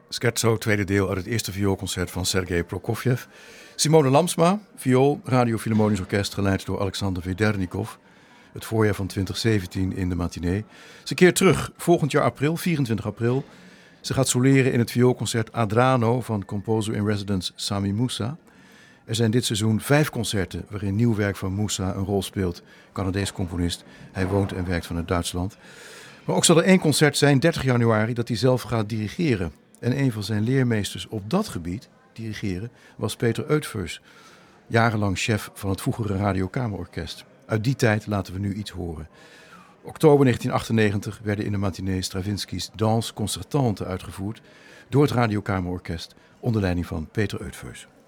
Scherzo, tweede deel uit het eerste vioolconcert van Sergei Prokofjev. Simone Lamsma, viool, Radio Philharmonisch Orkest, geleid door Alexander Vedernikov. Het voorjaar van 2017 in de matinee. Ze keert terug volgend jaar april, 24 april. Ze gaat soleren in het vioolconcert Adrano van composer in residence Sami Moussa. Er zijn dit seizoen 5 concerten waarin nieuw werk van Moussa een rol speelt. Canadees componist. Hij woont en werkt vanuit Duitsland. Maar ook zal er 1 concert zijn, 30 januari, dat hij zelf gaat dirigeren. En een van zijn leermeesters op dat gebied, dirigeren, was Peter Eutvers. Jarenlang chef van het vroegere Radiokamerorkest. Uit die tijd laten we nu iets horen. Oktober 1998 werden in de matinee Stravinsky's Danse Concertante uitgevoerd door het Radiokamerorkest onder leiding van Peter Eutvers.